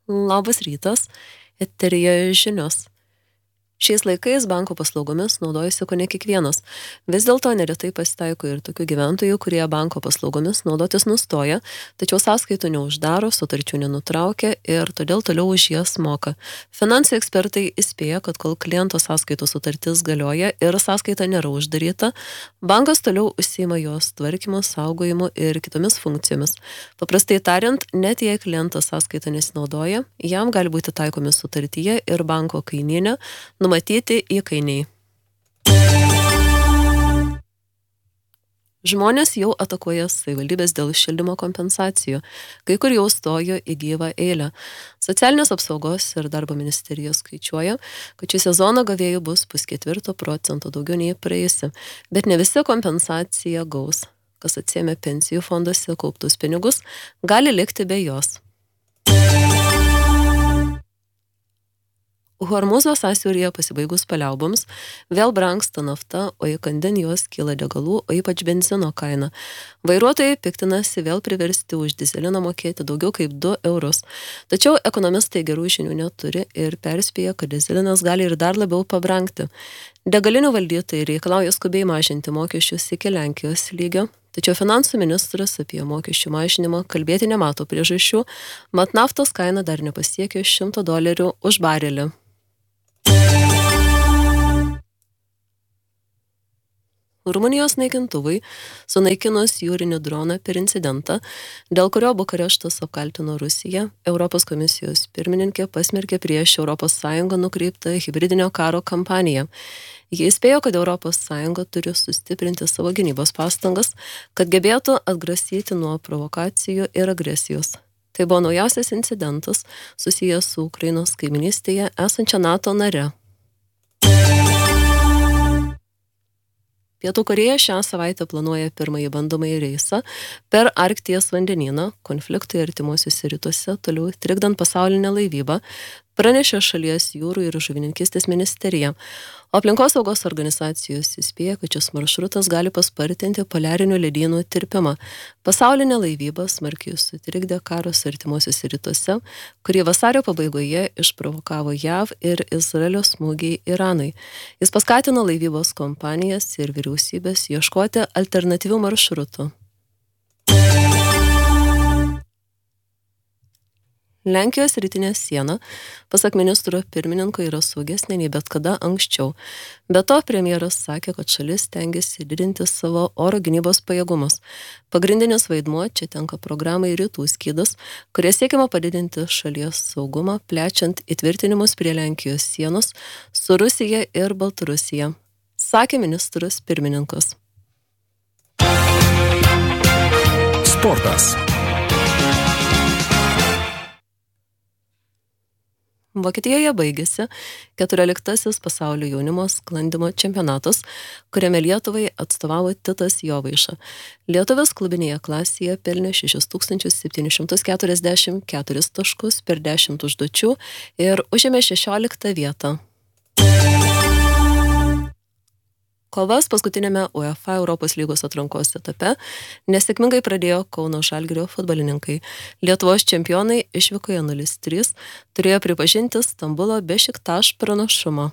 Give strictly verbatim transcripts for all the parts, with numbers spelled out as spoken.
Labas rytas, eteryje žinios. Šiais laikais banko paslaugomis naudojasi kone kiekvienas. Vis dėlto neretai pasitaiko ir tokių gyventojų, kurie banko paslaugomis naudotis nustoja, tačiau sąskaitų neuždaro, sutarčių nenutraukia ir todėl toliau už jas moka. Finansų ekspertai įspėja, kad kol kliento sąskaitų sutartis galioja ir sąskaita nėra uždaryta, bankas toliau užsiima jos tvarkymu, saugojimu ir kitomis funkcijomis. Paprastai tariant, net jei klientas sąskaitą nesinaudoja, jam gali būti taikomi sutartyje ir banko kainyne numatyti įkainiai. Žmonės jau atakuoja savivaldybės dėl šildymo kompensacijų, kai kur jau stojo į gyvą eilę. Socialinės apsaugos ir darbo ministerija skaičiuoja, kad šį sezoną gavėjų bus pusketvirto procento daugiau nei praėjusi, bet ne visi kompensaciją gaus. Kas atsiėmė pensijų fonduose kauptus pinigus, gali likti be jos. Hormūzo sąsiauryje pasibaigus paliauboms vėl brangsta nafta, o įkandin jos kyla degalų, o ypač benzino kaina. Vairuotojai piktinasi vėl priversti už dyzeliną mokėti daugiau kaip du eurus. Tačiau ekonomistai gerų žinių neturi ir perspėja, kad dyzelinas gali ir dar labiau pabrangti. Degalinių valdytojai reikalauja skubiai mažinti mokesčius iki Lenkijos lygio. Tačiau finansų ministras apie mokesčių mažinimą kalbėti nemato priežasčių, mat naftos kaina dar nepasiekė šimto dolerių už barelį. Rumunijos naikintuvai sunaikinus jūrinį droną per incidentą, dėl kurio Bukareštas apkaltino Rusiją, Europos komisijos pirmininkė pasmerkė prieš Europos Sąjungą nukreiptą hibridinio karo kampaniją. Jie įspėjo, kad Europos Sąjunga turi sustiprinti savo gynybos pastangas, kad gebėtų atgrasyti nuo provokacijų ir agresijos. Tai buvo naujausias incidentas susijęs su Ukrainos kaiminystėje esančia NATO nare. Pietų Korėja šią savaitę planuoja pirmąjį bandomąjį reisą per Arkties vandenyną, konfliktui artimuosiuose rytuose toliau trikdant pasaulinę laivybą, pranešė šalies jūrų ir žuvininkystės ministerija. O aplinkosaugos organizacijos įspėja, kad šis maršrutas gali paspartinti poliarinių ledynų tirpimą. Pasaulinė laivyba smarkiai sutrikdė karas artimuosiuose rytuose, kurį vasario pabaigoje išprovokavo J A V ir Izraelio smūgiai Iranui. Jis paskatino laivybos kompanijas ir vyriausybės ieškoti alternatyvių maršrutų. Lenkijos rytinė siena, pasak ministro pirmininko, yra saugesnė nei bet kada anksčiau. Be to, premjeras sakė, kad šalis stengiasi didinti savo oro gynybos pajėgumus. Pagrindinis vaidmuo čia tenka programai Rytų skydas, kurie siekiama padidinti šalies saugumą, plečiant įtvirtinimus prie Lenkijos sienos su Rusija ir Baltarusija, sakė ministras pirmininkas. Sportas. Vokietijoje baigėsi keturioliktasis pasaulio jaunimo sklandymo čempionatas, kuriame Lietuvai atstovavo Titas Jovaiša. Lietuvis klubinėje klasėje pelnė šešis tūkstančius septynis šimtus keturiasdešimt keturis taškus per dešimt užduočių ir užėmė šešioliktą vietą. Kovas paskutinėme UEFA Europos lygos atrankos etape nesėkmingai pradėjo Kauno Žalgirio futbolininkai. Lietuvos čempionai išvykoje nulis trys turėjo pripažinti Stambulo Bešiktaš pranašumą.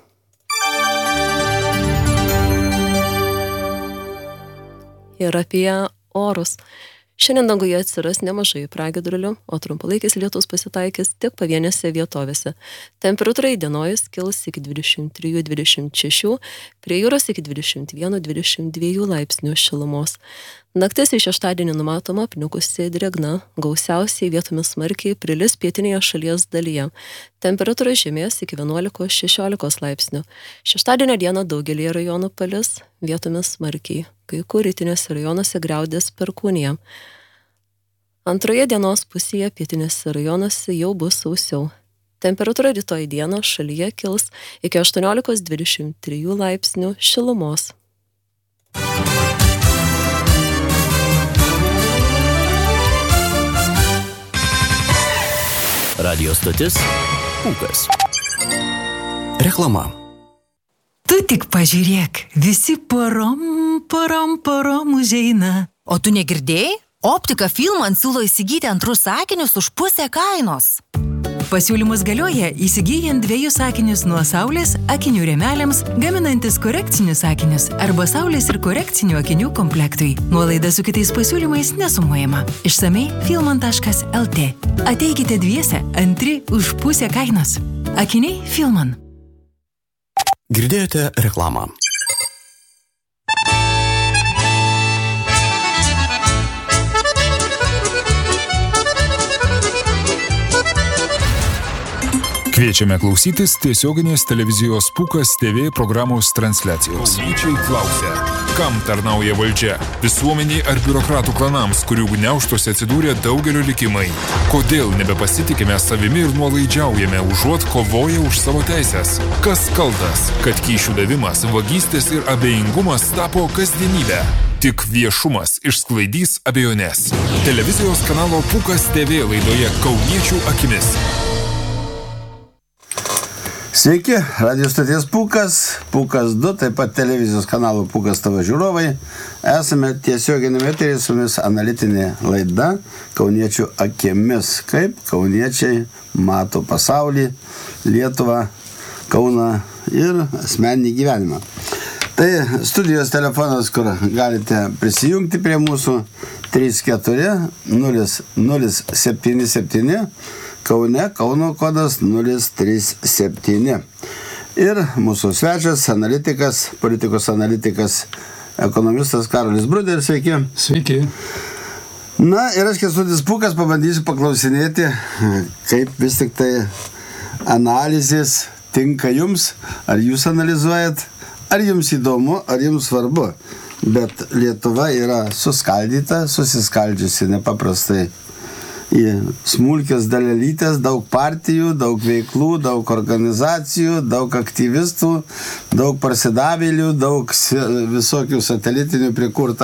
Ir apie orus. Šiandien danguje atsiras nemažai pragiedrulių, o trumpalaikis lietus pasitaikys tik pavienėse vietovėse. Temperatūra įdienojus kils iki dvidešimt trijų dvidešimt šešių, prie jūros iki dvidešimt vienas dvidešimt dva laipsnių šilumos. Naktis į šeštadienį numatoma apniukusi drėgna, gausiausiai vietomis smarkiai prilis pietinėje šalies dalyje. Temperatūra žemės iki vienuolikos šešiolikos laipsnių. Šeštadienio dieną daugelį rajonų palis, vietomis smarkiai, kai kur rytiniuose rajonuose griaudės perkūnija. Antroje dienos pusėje pietinėse rajonuose jau bus sausiau. Temperatūra rytoj dieną šalyje kils iki aštuoniolikos dvidešimt trijų laipsnių šilumos. Radio stotis Pūkas. Reklama. Tu tik pažiūrėk, visi porom, porom, porom užeina. O tu negirdėjai? Optika Filman siūlo įsigyti antrus akinius už pusę kainos. Pasiūlymus galioja įsigyjant dviejus akinius nuo Saulės akinių rėmeliams, gaminantis korekcinius akinius arba Saulės ir korekcinių akinių komplektui. Nuolaida su kitais pasiūlymais nesumuojama. Išsamei filman taškas el tė. Ateikite dviese, antri už pusę kainos. Akiniai Filman. Girdėjote reklamą. Kviečiame klausytis tiesioginės televizijos Pūkas T V programos transliacijos. Kauniečiai klausia, kam tarnauja valdžia? Visuomeniai ar biurokratų klanams, kurių gniaužtuose atsidūrė daugelio likimai? Kodėl nebepasitikime savimi ir nuolaidžiaujame, užuot kovoję už savo teisės? Kas kaltas, kad kyšių davimas, vagystės ir abejingumas tapo kasdienybę? Tik viešumas išsklaidys abejonės. Televizijos kanalo Pūkas T V laidoje Kauniečių akimis. Sveiki, radio stoties Pūkas, Pūkas du, taip pat televizijos kanalo Pūkas T V žiūrovai. Esame tiesioginėme eteryje su jumis analitinė laida Kauniečių akimis. Kaip kauniečiai mato pasaulį, Lietuvą, Kauną ir asmeninį gyvenimą. Tai studijos telefonas, kur galite prisijungti prie mūsų trys keturi nulis nulis septyni septyni. Kaune, Kauno kodas nulis trys septyni. Ir mūsų svečias, analitikas, politikos analitikas, ekonomistas Karolis Bruderis. Sveiki. Sveiki. Na ir aš Kęstutis Pūkas pabandysiu paklausinėti, kaip vis tik tai analizės tinka jums, ar jūs analizuojat, ar jums įdomu, ar jums svarbu. Bet Lietuva yra suskaldyta, susiskaldžiusi nepaprastai į smulkias dalelytės, daug partijų, daug veiklų, daug organizacijų, daug aktyvistų, daug parsidavėlių, daug visokių satelitinių prikurta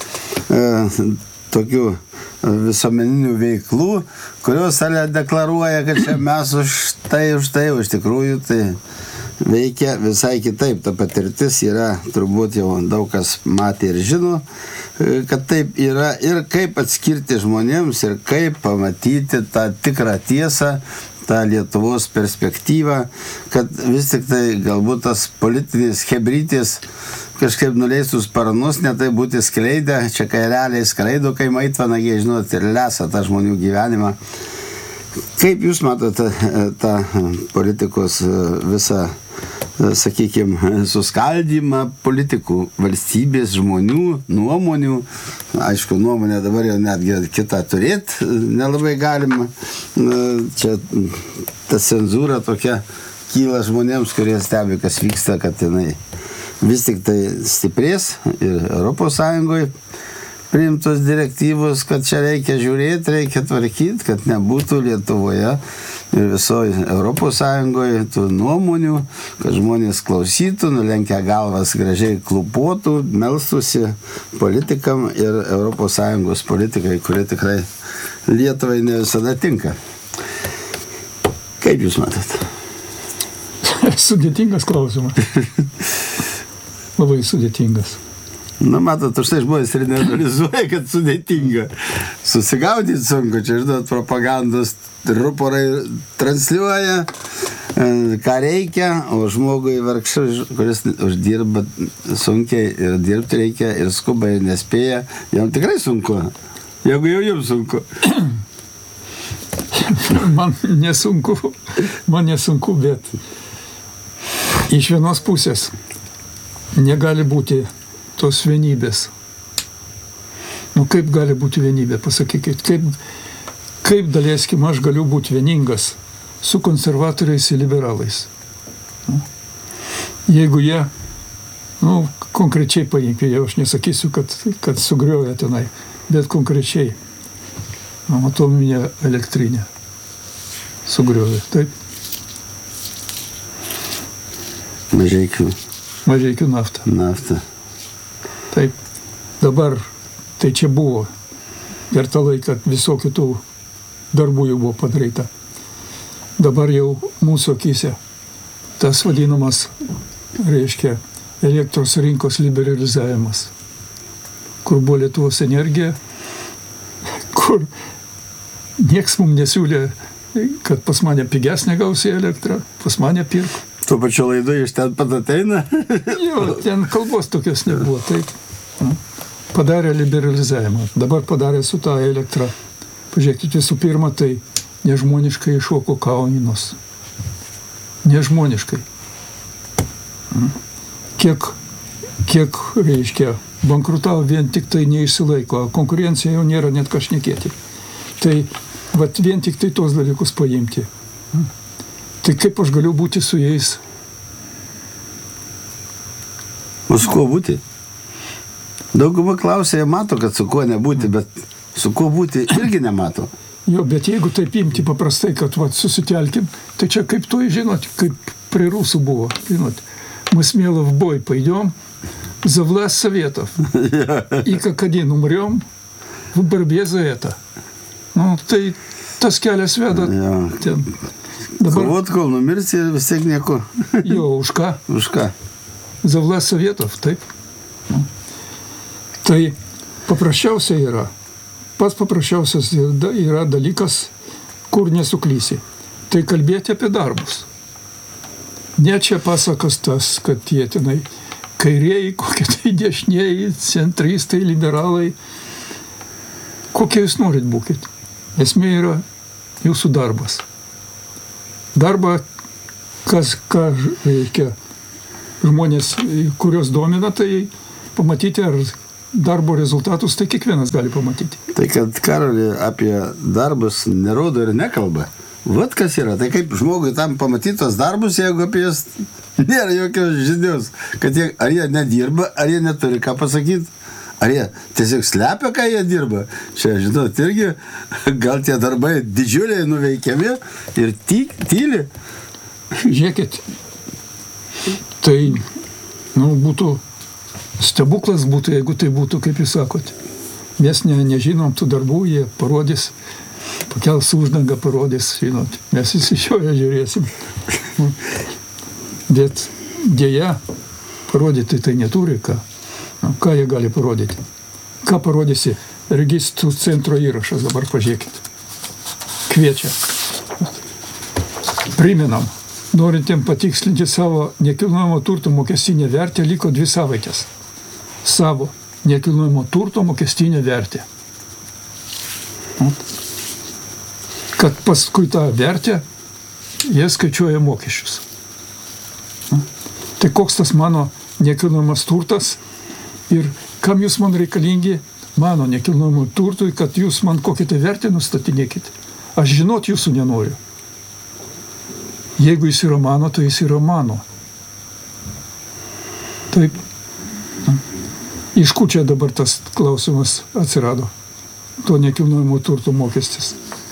e, tokių visuomeninių veiklų, kurios sale deklaruoja, kad čia mes už tai, už tai, už tikrųjų tai veikia visai kitaip. Ta patirtis yra, turbūt jau daug kas matė ir žino, kad taip yra, ir kaip atskirti žmonėms ir kaip pamatyti tą tikrą tiesą, tą Lietuvos perspektyvą, kad vis tik tai galbūt tas politinis hebrytis kažkaip nuleistų sparnus, ne tai būti skleidę, čia kai realiai skraido, kai maitvanagiai, žinot, ir lesa tą žmonių gyvenimą. Kaip jūs matote tą politikos visą, sakykime, suskaldymą politikų, valstybės, žmonių, nuomonių? Aišku, nuomonę dabar jau netgi kitą turėti nelabai galima. Čia ta cenzūra tokia kyla žmonėms, kurie stebi, kas vyksta, kad jinai vis tik tai stiprės ir Europos Sąjungoje priimtos direktyvos, kad čia reikia žiūrėti, reikia tvarkyti, kad nebūtų Lietuvoje ir visoje Europos Sąjungoje tų nuomonių, kad žmonės klausytų, nulenkę galvas gražiai klupotų, melstųsi politikam ir Europos Sąjungos politikai, kurie tikrai Lietuvai ne visada tinka. Kaip jūs matot? Sudėtingas klausimas. Labai sudėtingas. Na, matot, už tai žmonės ir neanalizuoja, kad sudėtinga. Susigaudyti sunku, čia, žinot, propagandos ruporai transliuoja, ką reikia, o žmogui vargšui, kuris uždirba sunkiai ir dirbti reikia ir skuba ir nespėja, jam tikrai sunku. Jeigu jau jums sunku. Man nesunku, man nesunku, bet iš vienos pusės negali būti tos vienybės. Nu, kaip gali būti vienybė, pasakykit, kaip, kaip daleiskim aš galiu būti vieningas su konservatoriais ir liberalais. Nu, jeigu jie, nu, konkrečiai paimkime, jau aš nesakysiu, kad, kad sugriovė tenai, bet konkrečiai nu, atominė elektrinė sugriovė, taip? Mažeikių. Mažeikių naftą. Naftą. Taip, dabar tai čia buvo per tą laiką visokių tų darbų jau buvo padaryta. Dabar jau mūsų akyse tas vadinamas, reiškia, elektros rinkos liberalizavimas, kur buvo Lietuvos energija, kur nieks mums nesiūlė kad pas mane pigesnė gausi elektrą, pas mane pirk. Tuo pačiu laidu iš ten pat ateina. Jo, ten kalbos tokios nebuvo, taip. Padarė liberalizavimą, dabar padarė su tą elektrą. Pažiūrėkite, visų pirma, tai nežmoniškai iššoko kainos. Nežmoniškai. Kiek, kiek, reiškia, bankrutavo vien tik tai neišsilaiko, konkurencija jau nėra net ką šnekėti. Tai vat vien tik tai tos dalykus paimti. Tai kaip aš galiu būti su jais? O su kuo būti? Dauguma klausia, jie mato, kad su kuo nebūti, bet su kuo būti irgi nemato. Jo, bet jeigu taip imti paprastai, kad vat susitelkim, tai čia kaip tu, žinot, kaip prie rusų buvo, žinot. Мы смело в бой пойдем за власть советов. И как один умрем в борьбе за это. Nu, tai tas kelias veda ja. ten. Dabar... Kovot, kol numirsi, vis tiek nieko. Jo, už ką? Už ką? За власть советов, taip. Nu. Tai paprasčiausia yra, pats paprasčiausias yra dalykas, kur nesuklysi. Tai kalbėti apie darbus. Ne čia pasakas tas, kad jie tenai kairieji, kokie tai dešinieji, centristai, liberalai. Kokie jūs norit būkit? Esmė yra jūsų darbas. Darbą, kas, ką reikia žmonės, kurios domina, tai pamatyti ar darbo rezultatus, tai kiekvienas gali pamatyti. Tai kad Karolį apie darbus nerodo ir nekalba. Vat kas yra, tai kaip žmogui tam pamatyti tos darbus, jeigu apie jas nėra jokios žinios, kad jie, ar jie nedirba, ar jie neturi ką pasakyti, ar jie tiesiog slepia, ką jie dirba. Čia, žinot, irgi gal tie darbai didžiuliai nuveikiami ir ty, tyli. Žiūrėkit, tai, nu, būtų stebuklas būtų, jeigu tai būtų, kaip jūs sakot. Mes ne, nežinom tų darbų, jie parodys, pakels uždangą parodys, žinot, mes įsišioję žiūrėsim. Bet dėja, parodyti tai neturi ką. Ką jie gali parodyti? Ką parodysi? Registrų centro įrašas, dabar pažiūrėkit. Kviečia. Priminam, norintiem patikslinti savo nekilnojamo turto mokestinę vertę, liko dvi savaitės. Savo nekilnojamo turto mokestinę vertę. Kad paskui tą vertę jie skaičiuoja mokesčius. Tai koks tas mano nekilnojamas turtas ir kam jūs man reikalingi mano nekilnojamui turtui, kad jūs man kokią tai vertę nustatinėkit. Aš žinot jūsų nenoriu. Jeigu jis yra mano, tai jis yra mano. Taip. Iš kur čia dabar tas klausimas atsirado? To nekilnojamo turto mokestis.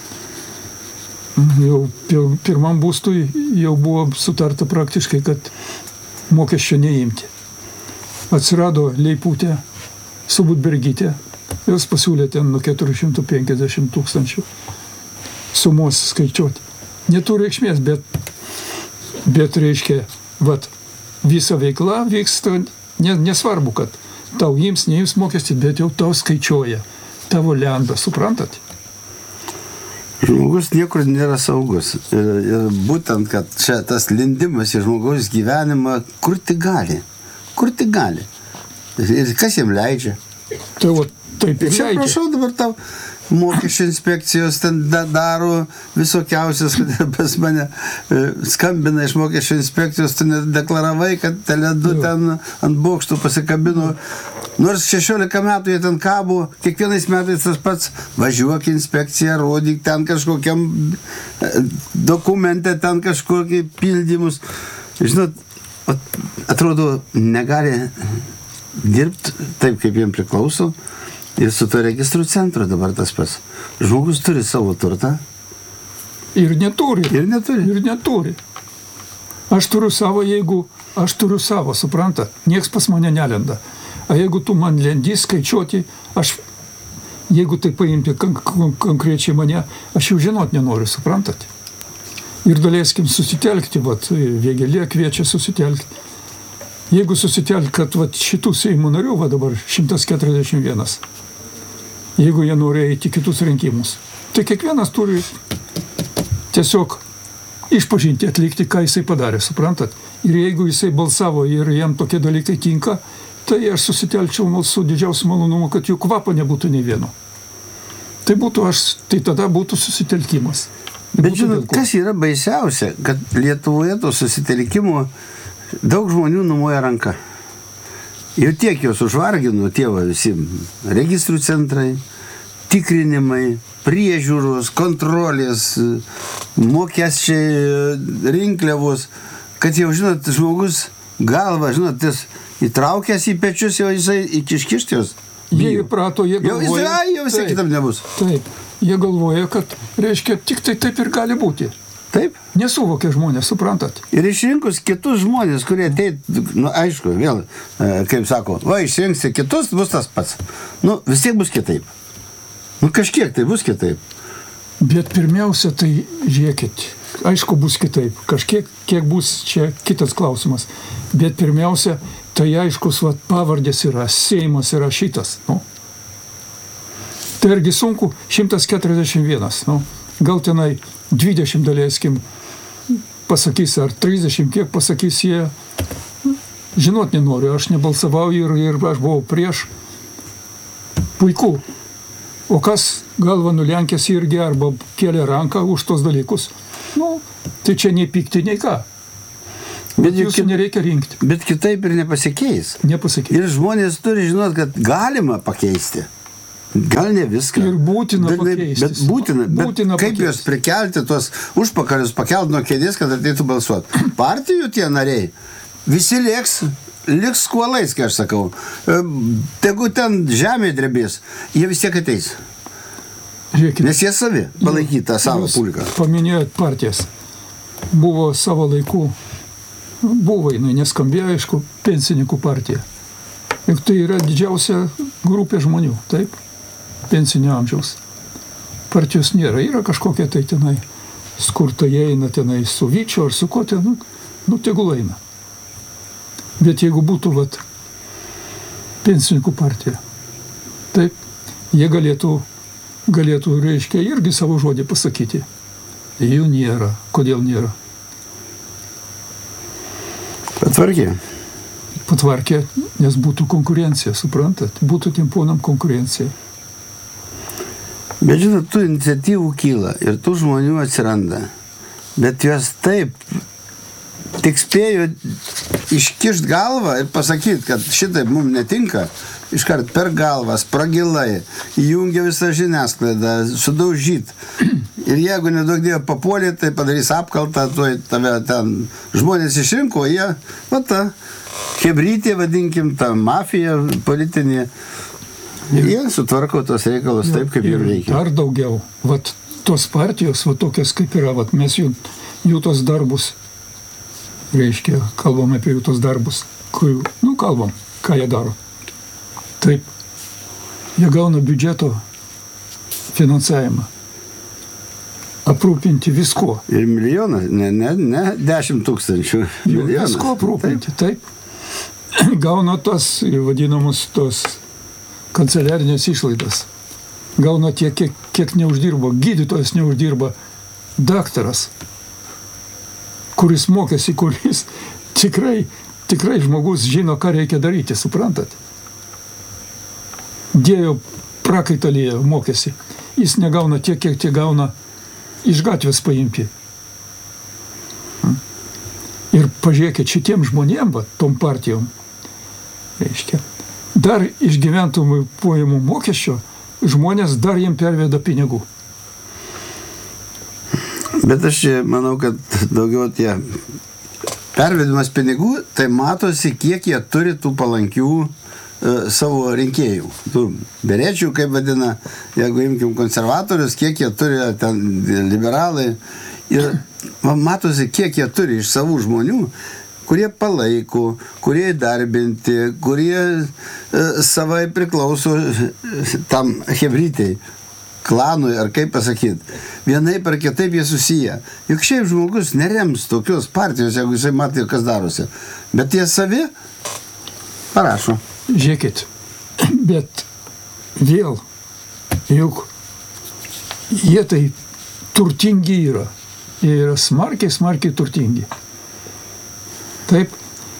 Jau pirmam būstui jau buvo sutarta praktiškai, kad mokesčio neimti. Atsirado Leiputė su Budbergytė. Jos pasiūlė ten nuo keturi šimtai penkiasdešimt tūkstančių sumos skaičiuoti. Neturi reikšmės, bet, bet reiškia, vat, visa veikla vyksta, nesvarbu, kad tau ims, neims mokestį, bet jau tau skaičiuoja. Tavo lenda, suprantat? Žmogus niekur nėra saugus. Ir, ir būtent, kad čia tas lindimas į žmogaus gyvenimą, kur tik gali. Kur tik gali. Ir kas jam leidžia. Tai va, taip ir čia, leidžia. Prašau, dabar tau mokesčių inspekcijos ten daro visokiausias, kad pas mane skambina iš mokesčių inspekcijos, tu nedeklaravai, kad teledu ten ant bokštų pasikabino. Nors šešiolika metų jie ten kabo, kiekvienais metais tas pats, važiuok inspekciją, rodyk ten kažkokiam dokumente, ten kažkokį pildymus. Žinot, atrodo, negali dirbti taip, kaip jiem priklauso. Ir su to registrų centru dabar tas pats. Žmogus turi savo turtą. Ir neturi. Ir neturi. Ir neturi. Aš turiu savo, jeigu aš turiu savo, supranta, nieks pas mane nelenda. A jeigu tu man lendi skaičiuoti, aš, jeigu tai paimti konk- konkrečiai mane, aš jau žinot nenoriu, suprantat. Ir galėskim susitelkti, vat, Vėgėlė kviečia susitelkti. Jeigu susitelkti, kad vat, šitų Seimo narių, va dabar šimtas keturiasdešimt vienas, jeigu jie nori eiti kitus rinkimus, tai kiekvienas turi tiesiog išpažinti atlikti, ką jisai padarė, suprantat? Ir jeigu jisai balsavo ir jam tokie dalykai tinka, tai aš susitelčiau su didžiausiu malonumu, kad jų kvapo nebūtų nei vieno. Tai būtų aš, tai tada būtų susitelkimas. Bet žinot, kas yra baisiausia, kad Lietuvoje to susitelkimo daug žmonių numoja ranką. Jau tiek jos užvargino tėvą visi registrų centrai, tikrinimai, priežiūros, kontrolės, mokesčiai, rinkliavos, kad jau, žinot, žmogus galva, žinot, jis įtraukęs į pečius, jau jisai iškišti jos. Jie įprato, jie galvoja... Jau jisai, jau visai kitam nebus. Taip, jie galvoja, kad, reiškia, tik tai taip ir gali būti. Taip. Nesuvokia žmonės, suprantat. Ir išrinkus kitus žmonės, kurie ateit, nu, aišku, vėl, kaip sako, va, išrinksi kitus, bus tas pats. Nu, vis tiek bus kitaip. Nu, kažkiek tai bus kitaip. Bet pirmiausia, tai žiūrėkit, aišku, bus kitaip. Kažkiek, kiek bus, čia kitas klausimas. Bet pirmiausia, tai aiškus, va, pavardės yra, Seimas yra šitas, nu. Tai irgi sunku, šimtas keturiasdešimt vienas, nu. Gal tenai dvidešimt daleiskim pasakys, ar trisdešimt, kiek pasakys jie, žinot nenoriu, aš nebalsavau ir, ir aš buvau prieš. Puiku. O kas galva nulenkęs irgi arba kėlė ranką už tos dalykus, nu, tai čia nei pykti, nei ką. Bet, bet jūsų nereikia rinkti. Bet kitaip ir nepasikeis. Nepasikeis. Ir žmonės turi žinot, kad galima pakeisti. Gal ne viską. Ir būtina bet, pakeisti. Bet būtina. Bet būtina kaip pakeisti. Jos prikelti, tuos užpakalius pakelt nuo kėdės, kad ateitų balsuoti. Partijų tie nariai visi liks, liks skuolais, kai aš sakau. Tegu ten žemė drebės, jie vis tiek ateis. Žiūrėkit, nes jie savi palaikyti tą savo pulką. Paminėjot partijas. Buvo savo laikų, buvo, nu, neskambėjo, aišku, pensininkų partija. Ir tai yra didžiausia grupė žmonių, taip? Pensinio amžiaus. Partijos nėra, yra kažkokia tai tenai skurta eina tenai su Vyčiu ar su ko ten, nu, nu tegul eina. Bet jeigu būtų, vat, pensininkų partija, taip, jie galėtų, galėtų, reiškia, irgi savo žodį pasakyti. Jų nėra. Kodėl nėra? Patvarkė. Patvarkė, nes būtų konkurencija, suprantat? Būtų tiem ponam konkurencija. Bet žinot, tų iniciatyvų kyla ir tų žmonių atsiranda. Bet jos taip tik spėjo iškišt galvą ir pasakyti, kad šitaip mums netinka, iškart per galvą, spragilai, įjungia visą žiniasklaidą, sudaužyt. Ir jeigu nedaug dėjo papuolė, tai padarys apkaltą, tuoj tave ten žmonės išrinko, jie, va ta, hebrytė, vadinkim, ta mafija politinė, jie sutvarko tos reikalus taip, kaip ir reikia. Dar daugiau, vat tos partijos, va tokios kaip yra, vat mes jų, jų tos darbus, reiškia, kalbam apie jų tos darbus, kurių, nu, kalbam, ką jie daro. Taip, jie gauna biudžeto finansavimą, aprūpinti visko. Ir milijoną, ne, ne, ne, dešimt tūkstančių. Milijonas. Visko aprūpinti, taip. taip. Gauna tos, vadinamus, tos kanceliarinės išlaidas. Gauna tiek, kiek, kiek neuždirba, gydytojas neuždirba, daktaras, kuris mokėsi, kuris tikrai, tikrai žmogus žino, ką reikia daryti, suprantat? Dėjo prakaitalėje, mokėsi. Jis negauna tiek, kiek tie gauna iš gatvės paimti. Ir pažiūrėkit, šitiem žmonėm, va, tom partijom, reiškia, dar iš gyventojų pajamų mokesčio žmonės dar jiem perveda pinigų. Bet aš manau, kad daugiau tie pervedimas pinigų, tai matosi, kiek jie turi tų palankių e, savo rinkėjų. Tų beriečių, kaip vadina, jeigu imkim konservatorius, kiek jie turi ten liberalai. Ir matosi, kiek jie turi iš savų žmonių, kurie palaiko, kurie įdarbinti, kurie e, savai priklauso tam hebrytei, klanui, ar kaip pasakyti. Vienaip ar kitaip jie susiję. Juk šiaip žmogus nerems tokios partijos, jeigu jisai matė, kas darosi. Bet jie savi parašo. Žiūrėkit, bet vėl, juk jie tai turtingi yra. jie yra smarkiai, smarkiai turtingi. Taip,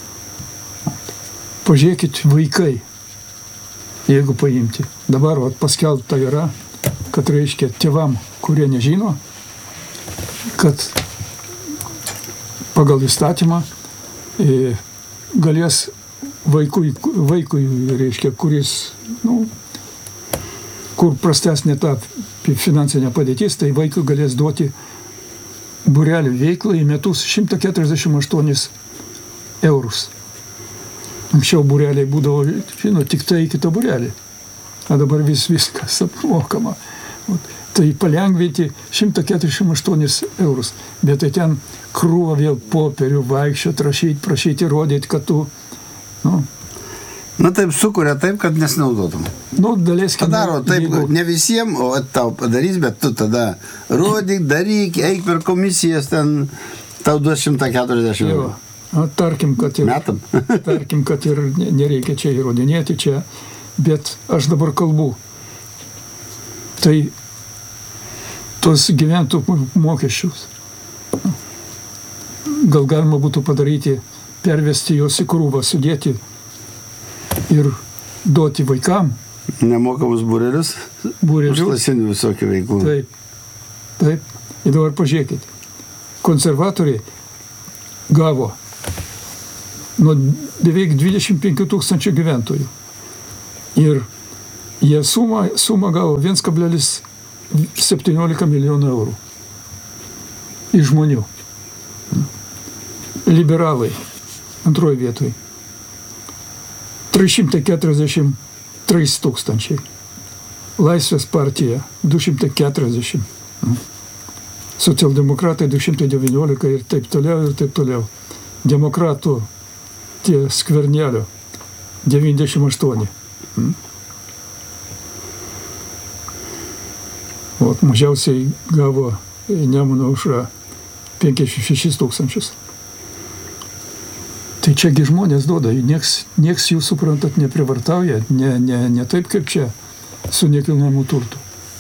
pažiūrėkit vaikai, jeigu paimti. Dabar vat, paskelbta yra, kad reiškia tėvam, kurie nežino, kad pagal įstatymą e, galės vaikui, vaikui reiškia, kuris, nu, kur prastesnė ta finansinė padėtis, tai vaikui galės duoti būrelį veiklą į metus šimtą keturiasdešimt aštuonis eurus. Anksčiau būreliai būdavo, žinot, tik tai kitą būrelį. A dabar vis viskas apmokama. Tai palengvinti šimtą keturiasdešimt aštuonis eurus. Bet tai ten krūva vėl popierių, vaikščiot, rašyti, prašyti, rodyti, kad tu, nu, Na taip sukuria taip, kad nesinaudotum. nu, daleiskim. Padaro taip, jeigu- ne visiems, o tau padarys, bet tu tada rodyk, daryk, eik per komisijas, ten tau duos šimtą keturiasdešimt Jo. eurų. A, tarkim, kad ir, Metam. tarkim, kad ir ne- nereikia čia įrodinėti čia, bet aš dabar kalbu. Tai tos gyventų mokesčius. Gal galima būtų padaryti, pervesti juos į krūvą, sudėti ir duoti vaikam Nemokamus būrelius, būrelius. užklasinių visokių veiklų. Taip, taip. Ir dabar pažiūrėkit. Konservatoriai gavo nuo beveik dvidešimt penkių tūkstančių gyventojų. Ir jie sumą, sumą gavo vienas kablelis septyniolika milijonų eurų iš žmonių. Liberalai antroje vietoje. trys šimtai keturiasdešimt trys tūkstančiai. Laisvės partija du šimtai keturiasdešimt. Socialdemokratai du šimtai devyniolika ir taip toliau ir taip toliau. Demokratų tie Skvernelio devyniasdešimt aštuoni. O mažiausiai gavo Nemuno aušra penkiasdešimt šešis tūkstančius. Tai čiagi žmonės duoda, nieks, nieks jų suprantat neprivartauja, ne, ne, ne taip kaip čia su nekilnojamu turtu.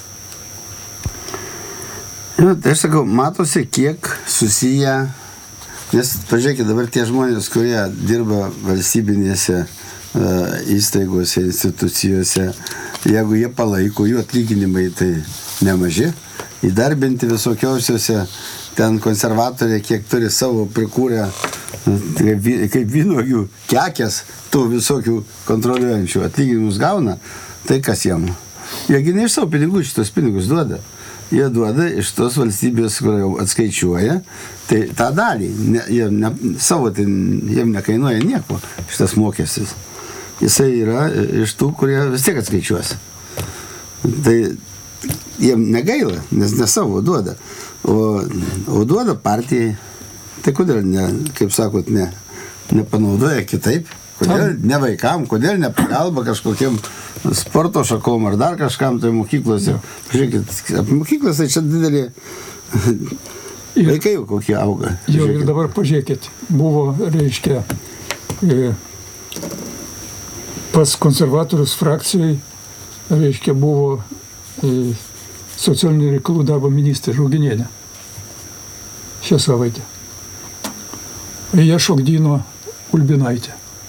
Nu, tai aš sakau, matosi, kiek susiję, nes pažiūrėkit, dabar tie žmonės, kurie dirba valstybinėse uh, įstaigose, institucijose, jeigu jie palaiko, jų atlyginimai tai nemaži, įdarbinti visokiausiuose, ten konservatoriai, kiek turi savo prikūrę, kaip, vy- kaip vynuogių kekės, tų visokių kontroliuojančių atlyginimus gauna, tai kas jiem? Jiegi ne iš savo pinigų šitos pinigus duoda. Jie duoda iš tos valstybės, kur jau atskaičiuoja, tai tą dalį, ne, jie ne, savo, tai jiem nekainuoja nieko šitas mokestis. Jisai yra iš tų, kurie vis tiek atskaičiuos. Tai jiem negaila, nes ne savo duoda, o, o duoda partijai. Tai kodėl, ne, kaip sakot, ne, nepanaudoja kitaip? Kodėl ne vaikam, kodėl ne pagalba kažkokiem sporto šakom ar dar kažkam tai mokyklose? Pažiūrėkit, apie mokyklose čia didelį Ir- vaikai jau kokie auga. Jo, ir Pažiūrėkit. dabar pažiūrėkit, buvo, reiškia, e, pas konservatorius frakcijai, reiškia, buvo e, socialinių reikalų darbo ministrė Žulginienė šią savaitę. Jie šokdino Ulbinaitę.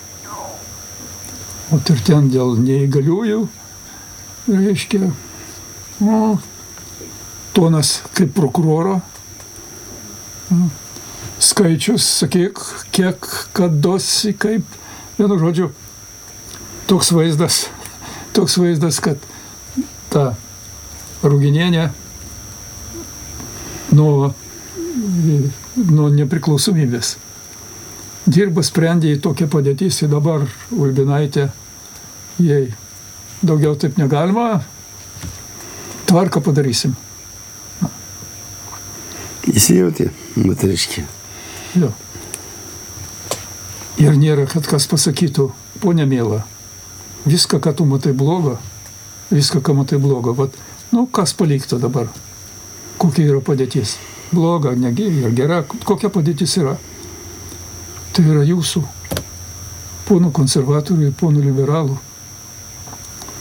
O ir ten dėl neįgaliųjų, reiškia, nu, tonas kaip prokuroro, nu, skaičius, sakyk, kiek kadosi, kaip, vienu žodžiu, toks vaizdas, toks vaizdas, kad ta Ruginienė nuo, nuo nepriklausomybės dirba, sprendė į tokią padėtys, ir dabar Ulbinaitė, jei daugiau taip negalima, tvarką padarysim. Įsijautė, moteriškė. Jo. Ir nėra, kad kas pasakytų, ponia miela, viską, ką tu matai blogo, viską, ką matai blogo, vat, nu, kas palikta dabar, kokia yra padėtis, bloga, negi, ir gera, kokia padėtis yra. Tai yra jūsų, ponų konservatorių ir ponų liberalų.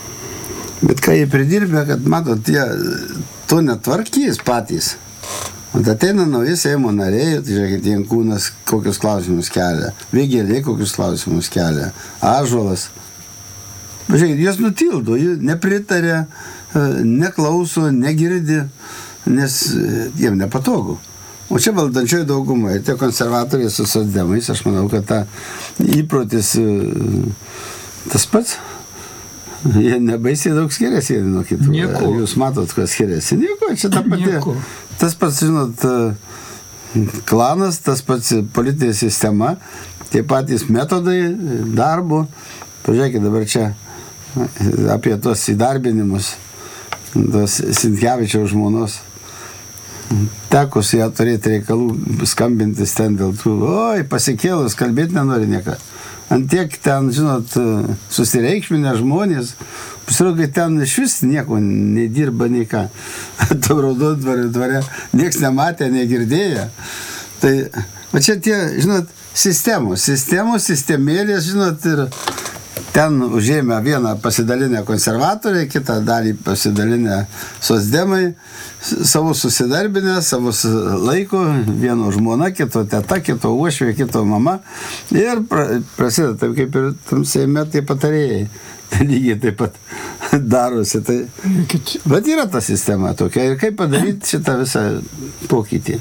Bet ką jie pridirbė, kad matot, jie to netvarkys patys. O ateina nauji Seimo nariai, tai žiūrėkit, Jankūnas kokius klausimus kelia, Vėgėlė kokius klausimus kelia, Ąžuolas. Žiūrėkit, jos nutildo, jie nepritarė, neklauso, negirdi, nes jiem nepatogu. O čia valdančioji dauguma, tie konservatoriai su socdemais, aš manau, kad ta įprotis tas pats, jie nebaisiai daug skiriasi nuo kitų. Nieko. Jūs matot, kas skiriasi. Nieko, čia ta pati. Nieko. Tas pats, žinot, klanas, tas pats politinė sistema, tie patys metodai darbo. Pažiūrėkit dabar čia apie tos įdarbinimus, tos Sinkevičiaus žmonos. Teko su ją turėti reikalų skambintis ten dėl tų, oi, pasikėlus, kalbėti nenori nieką. Antiek ten, žinot, susireikšminę žmonės, pasirodo, kad ten iš vis nieko nedirba nei ką. Tauraudo dvare, dvare nieks nematė, negirdėjo. Tai, o čia tie, žinot, sistemos, sistemos, sistemėlės, žinot, ir ten užėmė vieną pasidalinę konservatoriai, kitą dalį pasidalinę socdemai, savo susidarbinę, savo laiko, vieno žmona, kito teta, kito uošvė, kito mama. Ir prasideda, taip kaip ir tam Seime tai patarėjai. Lygiai taip pat darosi. Tai. Bet yra ta sistema tokia. Ir kaip padaryti šitą visą pokytį?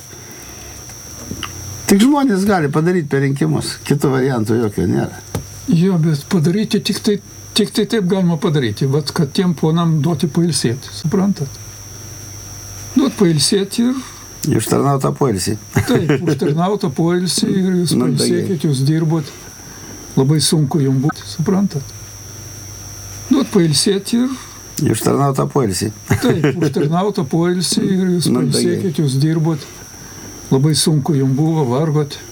Tik žmonės gali padaryti per rinkimus. Kito varianto jokio nėra. Jo, bet padaryti tik tai, tik tai taip galima padaryti, vat, kad tiem ponam duoti pailsėti, suprantat? Duot pailsėti ir... Užtarnautą poilsį. Taip, užtarnautą poilsį ir jūs pailsėkit, jūs dirbot, labai sunku jums būti, suprantat? Duot pailsėti ir... Užtarnautą poilsį. Taip, užtarnautą poilsį ir jūs pailsėkit, jūs dirbot, labai sunku jums buvo, vargot.